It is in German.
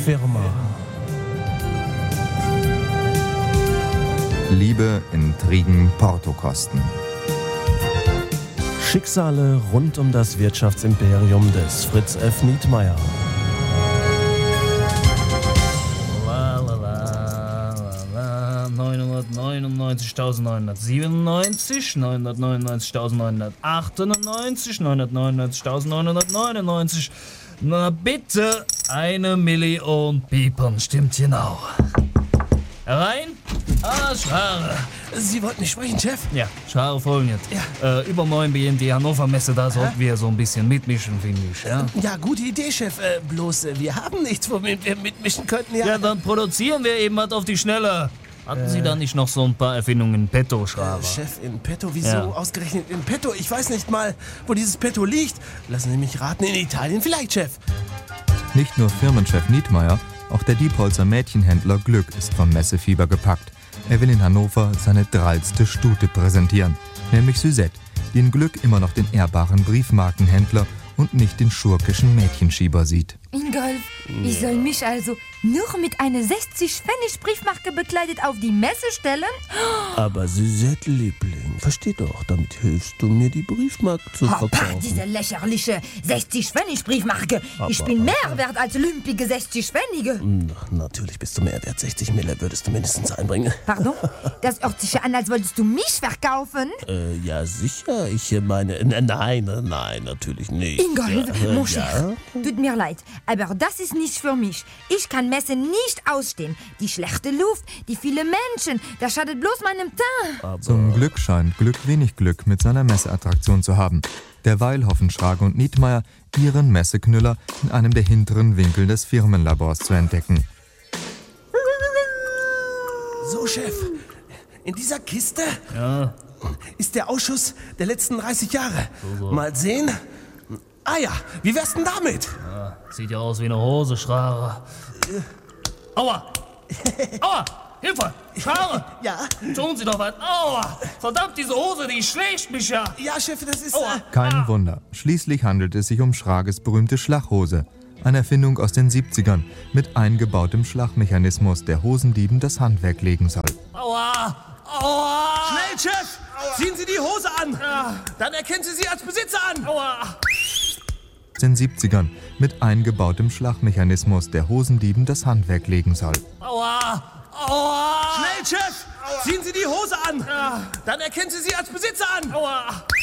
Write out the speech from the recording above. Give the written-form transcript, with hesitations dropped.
Firma. Liebe, Intrigen, Portokosten. Schicksale rund um das Wirtschaftsimperium des Fritz F. Nietmeyer. 999.997, 999.998, 999.999. Na bitte, 1 Million Piepern, stimmt genau. Herein? Schare. Sie wollten mich sprechen, Chef? Ja, Schare folgendes. Ja. Übermorgen beginnt die Hannover Messe, da sollten wir so ein bisschen mitmischen, finde ich. Ja, Ja, gute Idee, Chef. Bloß, wir haben nichts, womit wir mitmischen könnten. ja, dann produzieren wir eben was auf die Schnelle. Hatten Sie da nicht noch so ein paar Erfindungen in petto, Schraber? Chef, in petto? Wieso Ja. ausgerechnet in petto? Ich weiß nicht mal, wo dieses Petto liegt. Lassen Sie mich raten, in Italien vielleicht, Chef. Nicht nur Firmenchef Nietmeyer, auch der Diepholzer Mädchenhändler Glück ist vom Messefieber gepackt. Er will in Hannover seine drallste Stute präsentieren, nämlich Suzette, die in Glück immer noch den ehrbaren Briefmarkenhändler und nicht den schurkischen Mädchenschieber sieht. Ingolf, ich soll mich also nur mit einer 60-Pfennig-Briefmarke bekleidet auf die Messe stellen? Aber Suzette, Liebling, versteh doch, damit hilfst du mir, die Briefmarke zu verkaufen. Diese lächerliche 60-Pfennig-Briefmarke. Ich bin mehr wert als lümpige 60-Pfennige. Natürlich bist du mehr wert. 60 Mille würdest du mindestens einbringen. Pardon? Das hört sich ja an, als wolltest du mich verkaufen. Ja, sicher. Ich meine, nein, natürlich nicht. Ingolf, mon cher, ja? tut mir leid, aber das ist nicht für mich. Ich kann Messe nicht ausstehen. Die schlechte Luft, die viele Menschen, das schadet bloß meinem Teint. Zum Glück scheint Glück wenig Glück mit seiner Messeattraktion zu haben. Derweil hoffen Schrage und Nietmeyer, ihren Messeknüller in einem der hinteren Winkel des Firmenlabors zu entdecken. So, Chef, in dieser Kiste Ja, ist der Ausschuss der letzten 30 Jahre. Mal sehen. Ah ja, wie wär's denn damit? sieht ja aus wie eine Hose, Schraber. Aua! Aua! Hilfe! Schrabe! Ja? Tun Sie doch was! Aua! Verdammt, diese Hose, die schlägt mich ja! Ja, Chef, das ist... Aua! Kein Wunder, schließlich handelt es sich um Schrages berühmte Schlachhose. Eine Erfindung aus den 70ern mit eingebautem Schlagmechanismus, der Hosendieben das Handwerk legen soll. Aua! Aua! Schnell, Chef! Ziehen Sie die Hose an! Dann erkennen Sie sie als Besitzer an! Aua! Aus den 70ern mit eingebautem Schlagmechanismus, der Hosendieben das Handwerk legen soll. Aua! Aua! Schnell, Chef! Ziehen Sie die Hose an! Dann erkennen Sie sie als Besitzer an! Aua!